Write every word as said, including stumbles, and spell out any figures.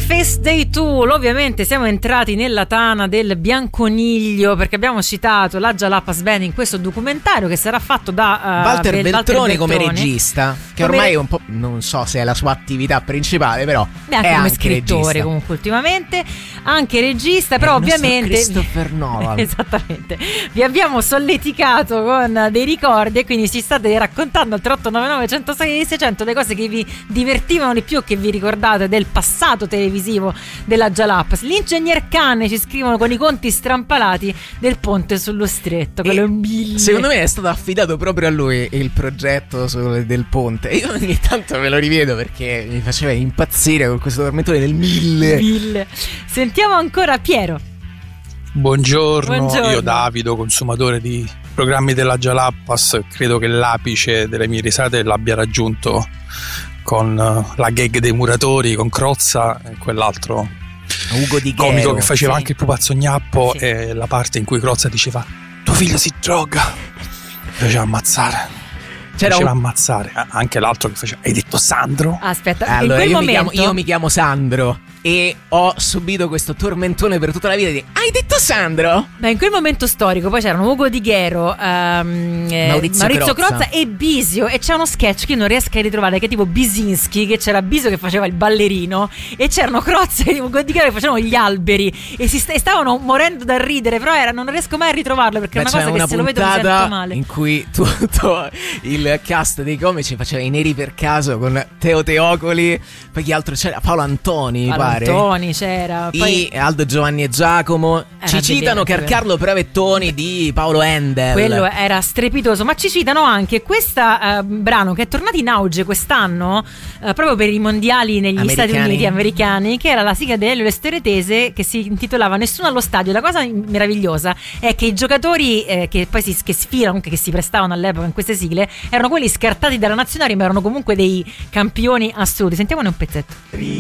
Face Day Tool. Ovviamente siamo entrati nella tana del bianconiglio perché abbiamo citato la Jalapas Band in questo documentario che sarà fatto da uh, Walter, Bel- Beltroni, Walter come Beltroni regista, che come... ormai è un po', non so se è la sua attività principale, però Beh, anche è come anche scrittore regista. Comunque ultimamente anche regista, è però il nostro ovviamente Christopher Nolan. esattamente, vi abbiamo solleticato con dei ricordi e quindi ci state raccontando al tre otto nove nove uno zero sei seicento le cose che vi divertivano di più, che vi ricordate del passato televisivo della Jalapas. L'ingegner Cane ci scrivono con i conti strampalati del ponte sullo stretto, quello è mille. Secondo me è stato affidato proprio a lui il progetto sul, del ponte. Io ogni tanto me lo rivedo perché mi faceva impazzire con questo tormentone del mille. mille. Sentiamo ancora Piero. Buongiorno, Buongiorno. Io Davido, consumatore di programmi della Jalapas, credo che l'apice delle mie risate l'abbia raggiunto con uh, la gag dei muratori con Crozza e quell'altro Ugo Di Ghero, comico che faceva sì. anche il pupazzo gnappo, Sì. e la parte in cui Crozza diceva tuo figlio si droga, mi faceva ammazzare. C'era faceva un... ammazzare anche l'altro che faceva hai detto Sandro? Aspetta, Allora, in io, quel mi momento chiamo, io mi chiamo Sandro e ho subito questo tormentone per tutta la vita di hai detto Sandro? Beh, in quel momento storico poi c'erano Ugo Di Ghero, ehm, eh, Maurizio Maurizio Crozza. Crozza e Bisio, e c'è uno sketch che io non riesco a ritrovare, che è tipo Bisinski, che c'era Bisio che faceva il ballerino e c'erano Crozza e Ugo Di Ghero che facevano gli alberi e si st- e stavano morendo da ridere, però era, non riesco mai a ritrovarlo perché Beh, è una cosa c'è che se lo vedo mi puntata sento male. in cui tutto il cast dei comici faceva i neri per caso con Teo Teocoli, poi chi altro c'era? Paolo Antoni, mi Paolo pare. Antoni c'era, poi I Aldo Giovanni e Giacomo. Era Ci citano delirante. Carlo Bravettoni di Paolo Endel. quello era strepitoso, ma ci citano anche questo brano che è tornato in auge quest'anno eh, proprio per i mondiali negli Americani. Stati Uniti americani, che era la sigla di Elio e le storie tese, che si intitolava Nessuno allo stadio. La cosa meravigliosa è che i giocatori eh, che poi si, che sfilano, che si prestavano all'epoca in queste sigle, erano quelli scartati dalla nazionale, ma erano comunque dei campioni assoluti. Sentiamone un pezzetto.